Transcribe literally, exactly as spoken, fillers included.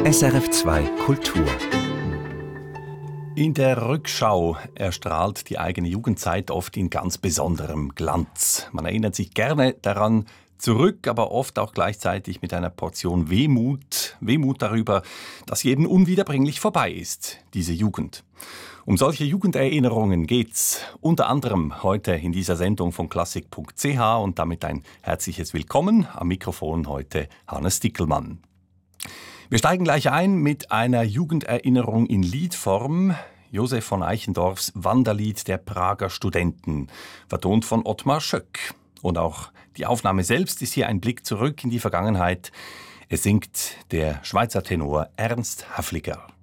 S R F zwei Kultur. In der Rückschau erstrahlt die eigene Jugendzeit oft in ganz besonderem Glanz. Man erinnert sich gerne daran zurück, aber oft auch gleichzeitig mit einer Portion Wehmut. Wehmut darüber, dass sie eben unwiederbringlich vorbei ist, diese Jugend. Um solche Jugenderinnerungen geht's unter anderem heute in dieser Sendung von klassik punkt c h und damit ein herzliches Willkommen. Am Mikrofon heute Hannes Dickelmann. Wir steigen gleich ein mit einer Jugenderinnerung in Liedform. Josef von Eichendorffs Wanderlied der Prager Studenten, vertont von Ottmar Schöck. Und auch die Aufnahme selbst ist hier ein Blick zurück in die Vergangenheit. Es singt der Schweizer Tenor Ernst Haffliger.